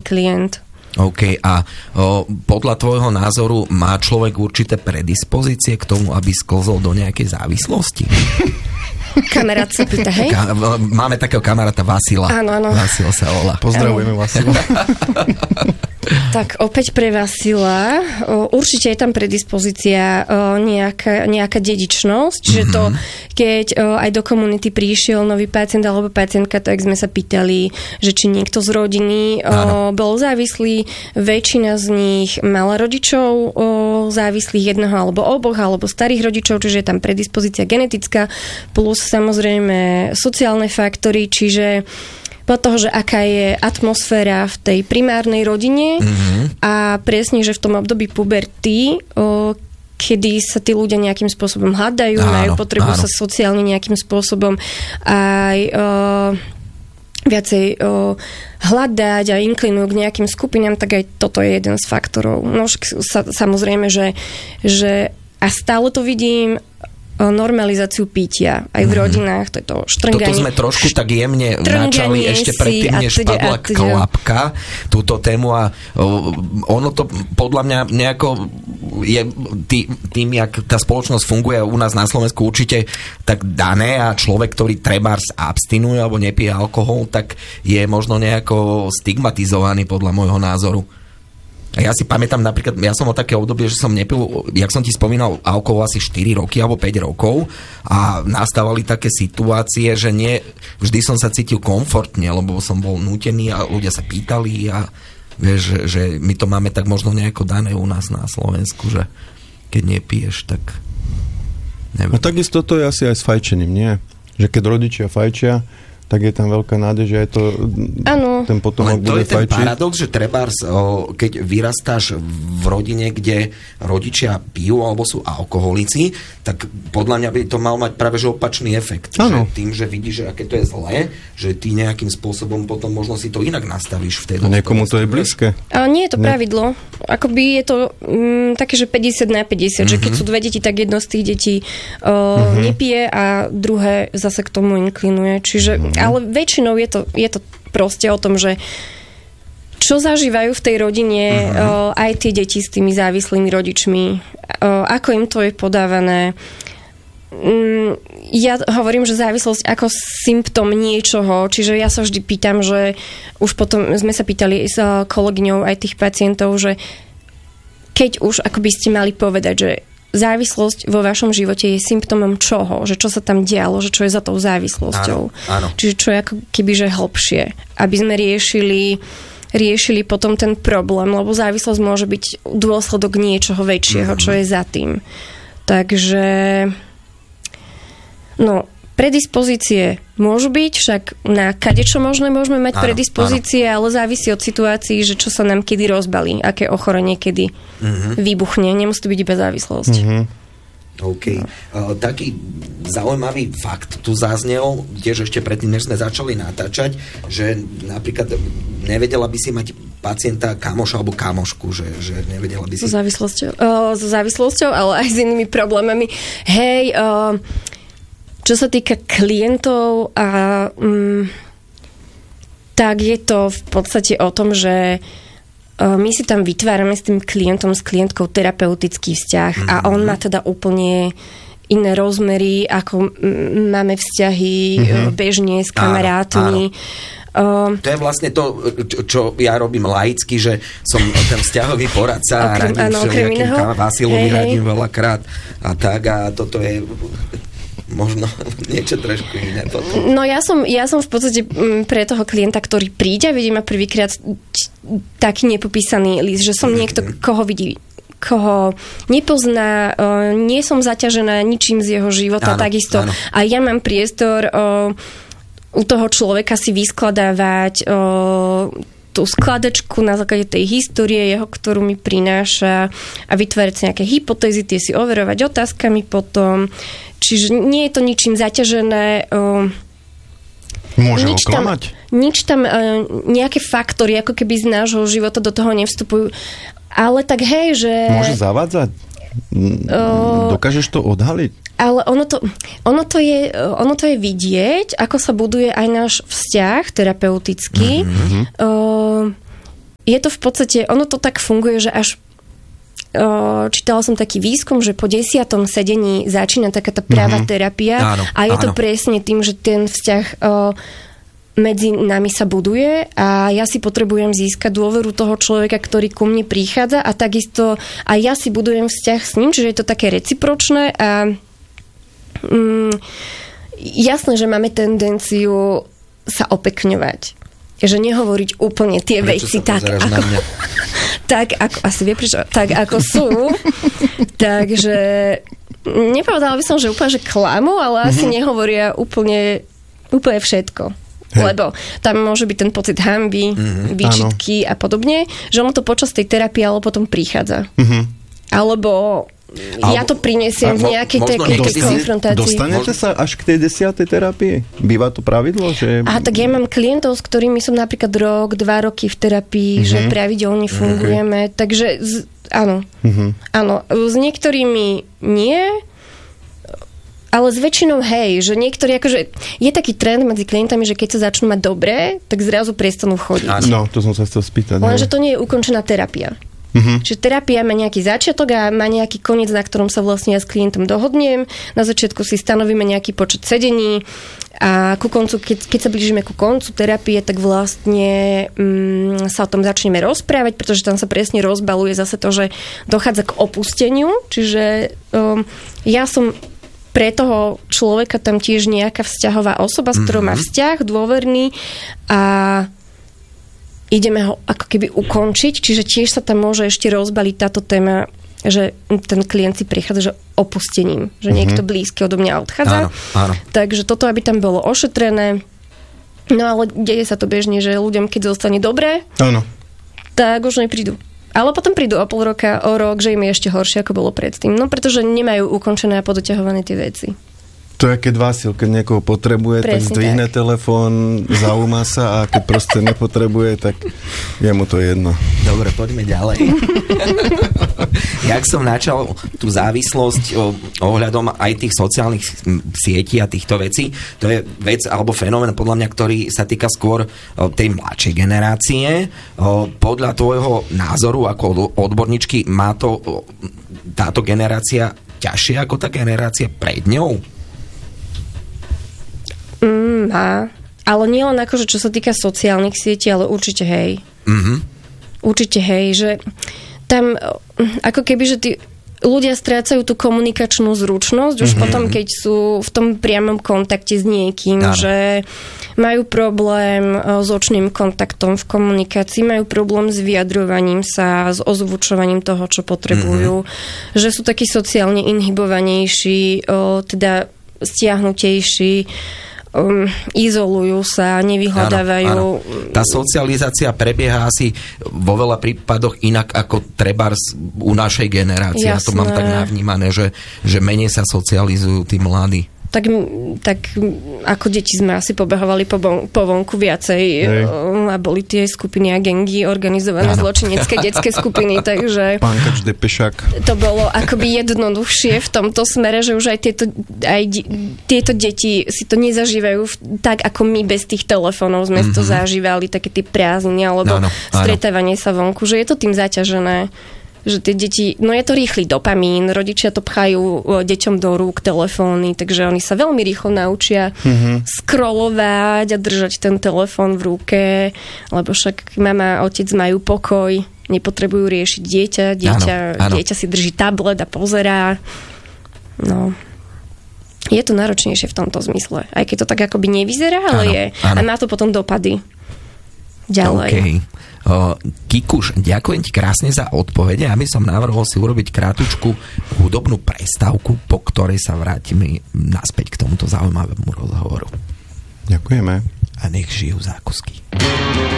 klient. OK, a podľa tvojho názoru má človek určité predispozície k tomu, aby sklzol do nejakej závislosti? Kamarát sa pýta, hej? Máme takého kamaráta Vasila. Áno. Vasil sa volá. Pozdravujeme Vasila. Tak opäť pre Vasila, určite je tam predispozícia nejaká dedičnosť, čiže to, keď aj do komunity prišiel nový pacient alebo pacientka, tak sme sa pýtali, že či niekto z rodiny bol závislý, väčšina z nich mala rodičov závislých, jedného alebo oboch, alebo starých rodičov, čiže je tam predispozícia genetická, plus samozrejme sociálne faktory, čiže podľa toho, že aká je atmosféra v tej primárnej rodine a presne, že v tom období puberty, kedy sa tí ľudia nejakým spôsobom hľadajú, majú potrebu sa sociálne nejakým spôsobom aj viacej hľadať a inklinujú k nejakým skupinám, tak aj toto je jeden z faktorov. No samozrejme, že a stále to vidím, normalizáciu pitia aj v rodinách, to je to štrnganie. Toto sme trošku tak jemne načali ešte predtým, než padla klapka túto tému a ono to podľa mňa nejako je tým, jak tá spoločnosť funguje u nás na Slovensku určite tak dané a človek, ktorý trebárs abstinuje alebo nepije alkohol, tak je možno nejako stigmatizovaný podľa môjho názoru. Ja si pamätám napríklad, ja som o také obdobie, že som nepil, jak som ti spomínal, alkohol asi 4 roky alebo 5 rokov a nastávali také situácie, že nie, vždy som sa cítil komfortne, lebo som bol nútený a ľudia sa pýtali a vieš, že my to máme tak možno nejako dané u nás na Slovensku, že keď nepiješ, tak neviem. A takisto to je asi aj s fajčením, nie? Že keď rodičia fajčia, tak je tam veľká nádej, že aj to ten potomok bude fajčiť. To je ten paradox, že trebárs, keď vyrastáš v rodine, kde rodičia pijú alebo sú alkoholici, tak podľa mňa by to mal mať práve že opačný efekt. Že tým, že vidíš, že aké to je zlé, že ty nejakým spôsobom potom možno si to inak nastavíš v tej dospelej. Niekomu to je blízke. Ale nie je to pravidlo. Akoby je to také, že 50/50, že keď sú dve deti, tak jedno z tých detí nepije a druhé zase k tomu inklinuje. Čiže ale väčšinou je to proste o tom, že čo zažívajú v tej rodine aj tie deti s tými závislými rodičmi, ako im to je podávané. Ja hovorím, že závislosť ako symptóm niečoho, čiže ja sa vždy pýtam, že už potom sme sa pýtali s kolegyňou aj tých pacientov, že keď už akoby ste mali povedať, že závislosť vo vašom živote je symptómom čoho? Že čo sa tam dialo? Že čo je za tou závislosťou? Áno. Čiže čo je ako keby, že hlbšie. Aby sme riešili potom ten problém, lebo závislosť môže byť dôsledok niečoho väčšieho, čo je za tým. Takže predispozície môžu byť, však na kadečo možné môžeme mať predispozície, ale závisí od situácií, že čo sa nám kedy rozbalí, aké ochorenie kedy vybuchne. Nemusí to byť iba závislosť. OK. Taký zaujímavý fakt tu zaznel, tiež ešte predtým, než sme začali natáčať, že napríklad nevedela by si mať pacienta kamoša alebo kamošku, že nevedela by si... So závislosťou, ale aj s inými problémami. Hej, čo sa týka klientov, tak je to v podstate o tom, že my si tam vytvárame s tým klientom, s klientkou terapeutický vzťah a on má teda úplne iné rozmery, ako máme vzťahy bežne s kamarátmi. To je vlastne to, čo ja robím laicky, že som ten vzťahový poradca a radím všelijakým Vasilovi radím veľakrát a tak a toto je... možno niečo trošku iné potom. No ja som v podstate pre toho klienta, ktorý príde a vidí ma prvýkrát taký nepopísaný list, že som niekto, koho vidí, koho nepozná, nie som zaťažená ničím z jeho života, takisto. A ja mám priestor u toho človeka si vyskladávať tú skladačku na základe tej histórie jeho, ktorú mi prináša a vytvárať si nejaké hypotézy, tie si overovať otázkami potom. Čiže nie je to ničím zaťažené. Môže oklamať? Nič tam, nejaké faktory, ako keby z nášho života do toho nevstupujú. Ale tak hej, že... Môže zavádzať? Dokážeš to odhaliť? Ale ono to je vidieť, ako sa buduje aj náš vzťah terapeutický. je to v podstate, ono to tak funguje, že až čítala som taký výskum, že po 10. sedení začína taká tá práva terapia a je to presne tým, že ten vzťah medzi nami sa buduje a ja si potrebujem získať dôveru toho človeka, ktorý ku mne prichádza a takisto aj ja si budujem vzťah s ním, čiže je to také recipročné a jasné, že máme tendenciu sa opekňovať. Že nehovoriť úplne tie veci tak, asi vie prečo, tak ako sú. Takže nepovedala by som, že úplne, že klamu, ale asi nehovoria úplne všetko. Lebo tam môže byť ten pocit hanby, výčitky a podobne, že ono to počas tej terapie ale potom prichádza. Alebo ja to prinesiem v nejakej tej konfrontácii. Dostanete sa až k tej 10. terapii? Býva to pravidlo? Že... Tak ja mám klientov, s ktorými som napríklad 2 roky v terapii, že pravidelne fungujeme. Takže áno. Áno. S niektorými nie, ale s väčšinou že niektorí akože je taký trend medzi klientami, že keď sa začnú mať dobré, tak zrazu prestanú chodiť. No, to som sa chcel spýtať. Lenže to nie je ukončená terapia. Čiže terapia má nejaký začiatok a má nejaký koniec, na ktorom sa vlastne ja s klientom dohodnem. Na začiatku si stanovíme nejaký počet sedení a ku koncu, keď sa blížime ku koncu terapie, tak vlastne sa o tom začneme rozprávať, pretože tam sa presne rozbaluje zase to, že dochádza k opusteniu. Čiže ja som pre toho človeka tam tiež nejaká vzťahová osoba, s ktorou má vzťah, dôverný a ideme ho ako keby ukončiť, čiže tiež sa tam môže ešte rozbaliť táto téma, že ten klient si prichádza, že opustením, že niekto blízky odo mňa odchádza. Áno. Takže toto, aby tam bolo ošetrené. No ale deje sa to bežne, že ľuďom, keď zostane dobré, tak už neprídu. Ale potom prídu o pol roka, o rok, že im je ešte horšie, ako bolo predtým. No pretože nemajú ukončené a podoťahované tie veci. To je keď Vasil, keď niekoho potrebuje, presne tak zdvihne telefón, zaujíma sa a keď proste nepotrebuje, tak je mu to jedno. Dobre, poďme ďalej. Jak som načal tú závislosť ohľadom aj tých sociálnych sietí a týchto vecí, to je vec alebo fenomén podľa mňa, ktorý sa týka skôr tej mladšej generácie. Podľa tvojho názoru ako odborníčky má to táto generácia ťažšie ako tá generácia pred ňou? Ale nie len akože čo sa týka sociálnych sietí, ale určite Určite že tam ako keby, že tí ľudia strácajú tú komunikačnú zručnosť už potom, keď sú v tom priamom kontakte s niekým, že majú problém s očným kontaktom v komunikácii, majú problém s vyjadrovaním sa, s ozvučovaním toho, čo potrebujú, že sú takí sociálne inhibovanejší, teda stiahnutejší, izolujú sa, nevyhľadávajú. Áno. Tá socializácia prebieha asi vo veľa prípadoch inak ako trebárs u našej generácie. Ja to mám tak navnímané, že menej sa socializujú tí mladí. Tak ako deti sme asi pobehovali po vonku viacej a boli tie skupiny a gengy organizované zločinecké detské skupiny, takže Pánkač de Pešák. To bolo akoby jednoduchšie v tomto smere, že už aj tieto deti si to nezažívajú tak, ako my bez tých telefónov sme to zažívali, také tie prázdniny alebo stretávanie sa vonku, že je to tým zaťažené. Že tie deti, no je to rýchly dopamín, rodičia to pchajú deťom do rúk telefóny, takže oni sa veľmi rýchlo naučia scrollovať a držať ten telefón v ruke, lebo však mama a otec majú pokoj, nepotrebujú riešiť dieťa si drží tablet a pozerá. No. Je to náročnejšie v tomto zmysle, aj keď to tak akoby nevyzerá, ale je. A má to potom dopady. Ďalej. Okay. Kikuš, ďakujem ti krásne za odpovede. Aby som navrhol si urobiť krátučku hudobnú prestávku, po ktorej sa vrátime naspäť k tomuto zaujímavému rozhovoru. Ďakujeme. A nech žijú zákusky.